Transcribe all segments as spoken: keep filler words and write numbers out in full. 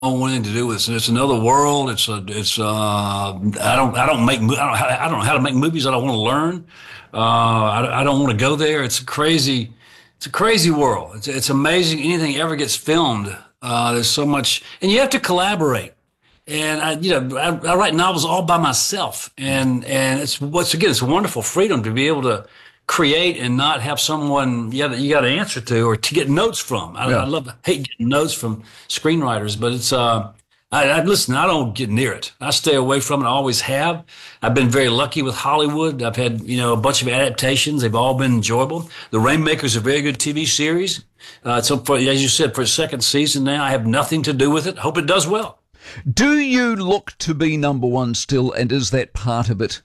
want anything to do with it. It's another world. It's a, it's, uh, I don't, I don't make, I don't, I don't know how to make movies. I don't want to learn. Uh, I, I don't want to go there. It's a crazy, it's a crazy world. It's, it's amazing. Anything ever gets filmed. Uh, there's so much, and you have to collaborate. And I, you know, I, I write novels all by myself, and and it's once again, it's a wonderful freedom to be able to create and not have someone you got you got to answer to or to get notes from. I, Yeah. I love hate getting notes from screenwriters, but it's uh, I, I listen. I don't get near it. I stay away from it. I always have. I've been very lucky with Hollywood. I've had you know a bunch of adaptations. They've all been enjoyable. The Rainmaker is a very good T V series. Uh, so for, as you said, for a second season now, I have nothing to do with it. Hope it does well. Do you look to be number one still, and is that part of it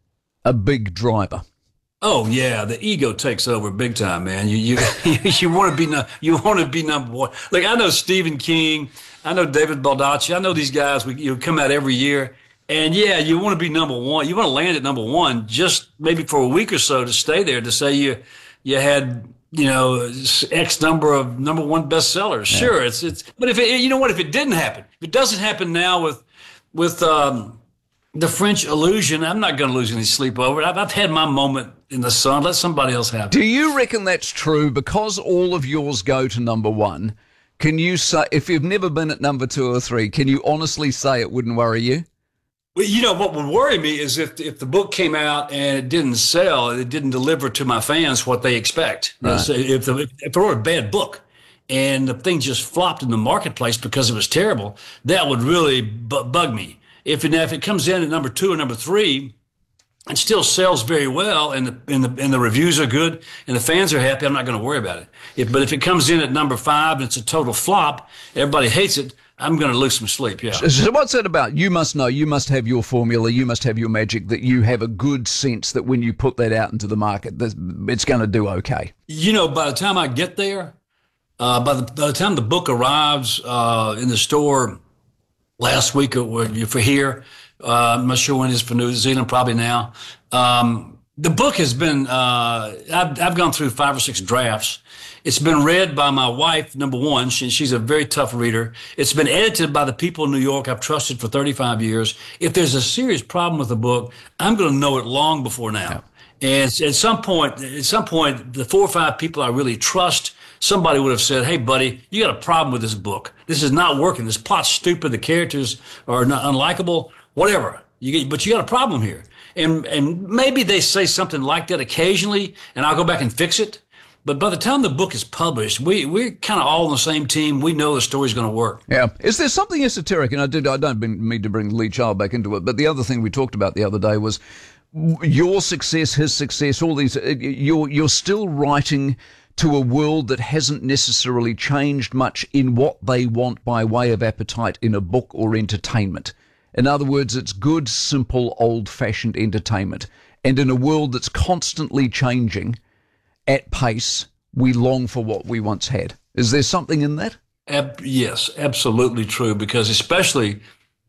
a big driver? Oh yeah, the ego takes over big time, man. You you you want to be no, you want to be number one. Like I know Stephen King, I know David Baldacci, I know these guys. We you know, come out every year, and yeah, you want to be number one. You want to land at number one, just maybe for a week or so to stay there to say you you had you know X number of number one bestsellers. Sure, it's it's. But if it, you know what, if it didn't happen, if it doesn't happen now with with um, the French Illusion, I'm not going to lose any sleep over it. I've, I've had my moment in the sun. Let somebody else have it. Do you reckon that's true? Because all of yours go to number one, can you say, if you've never been at number two or three, can you honestly say it wouldn't worry you? Well, you know, what would worry me is if if the book came out and it didn't sell, it didn't deliver to my fans what they expect. You know, Right. so if, the, if it were a bad book and the thing just flopped in the marketplace because it was terrible, that would really bu- bug me. If it, if it comes in at number two or number three, it still sells very well, and the and the and the reviews are good, and the fans are happy. I'm not going to worry about it. If, but if it comes in at number five and it's a total flop, everybody hates it. I'm going to lose some sleep. Yeah. So what's that about? You must know, you must have your formula, you must have your magic, that you have a good sense that when you put that out into the market, that it's going to do okay. You know, by the time I get there, uh, by the by the time the book arrives uh, in the store last week or for here, uh, I'm not sure when it is for New Zealand, probably now. Um, the book has been, uh, I've, I've gone through five or six drafts. It's been read by my wife, number one. She, she's a very tough reader. It's been edited by the people in New York I've trusted for thirty-five years. If there's a serious problem with the book, I'm going to know it long before now. And at some point, at some point, the four or five people I really trust, somebody would have said, "Hey, buddy, you got a problem with this book. This is not working. This plot's stupid. The characters are not unlikable. Whatever. You get, but you got a problem here." And and maybe they say something like that occasionally, and I'll go back and fix it. But by the time the book is published, we we're kind of all on the same team. We know the story's going to work. Yeah. Is there something esoteric? And I did. I don't mean to bring Lee Child back into it, but the other thing we talked about the other day was your success, his success, all these. You're you're still writing to a world that hasn't necessarily changed much in what they want by way of appetite in a book or entertainment. In other words, it's good, simple, old-fashioned entertainment. And in a world that's constantly changing at pace, we long for what we once had. Is there something in that? Ab- yes, absolutely true. Because especially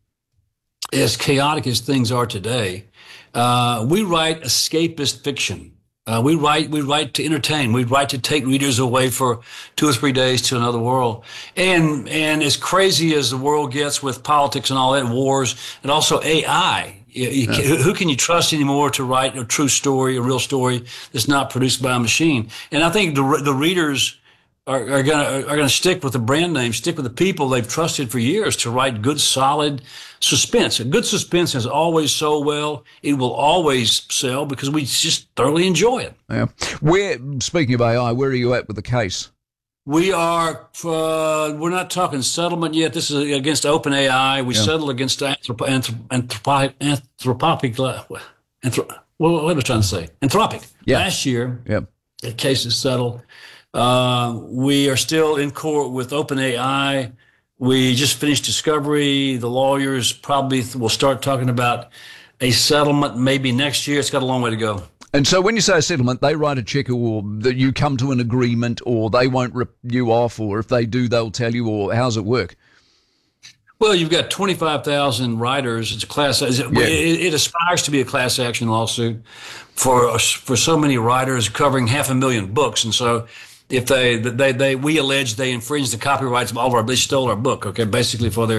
as chaotic as things are today, uh, we write escapist fiction. Uh, we write, we write to entertain. We write to take readers away for two or three days to another world. And, and as crazy as the world gets with politics and all that, wars, and also A I, you, you, Yeah. who can you trust anymore to write a true story, a real story that's not produced by a machine? And I think the, the readers are, are going to, are going to stick with the brand name, stick with the people they've trusted for years to write good, solid suspense. A good suspense has always sold well. It will always sell because we just thoroughly enjoy it. Yeah. Where, speaking of A I, where are you at with the case? We are, uh, we're not talking settlement yet. This is against OpenAI. We Yeah. settled against anthrop- anthrop- anthropic, anthropic, anthrop, what was I trying to say? Anthropic. Yeah. Last year, Yeah. the case is settled. Uh, we are still in court with OpenAI. We just finished discovery. The lawyers probably will start talking about a settlement maybe next year. It's got a long way to go. And so when you say a settlement, they write a check or that you come to an agreement or they won't rip you off, or if they do, they'll tell you, or how's it work? Well, you've got twenty-five thousand writers. It's a class. It, Yeah. it, it aspires to be a class action lawsuit for for so many writers covering half a million books. And so if they they they we allege they infringed the copyrights of all of our, they stole our book. Okay, basically for their